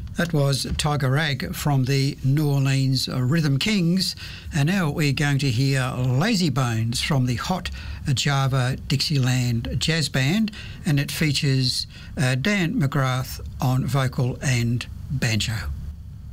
That was Tiger Rag from the New Orleans Rhythm Kings. And now we're going to hear Lazy Bones from the Hot Java Dixieland Jazz Band, and it features Dan McGrath on vocal and banjo.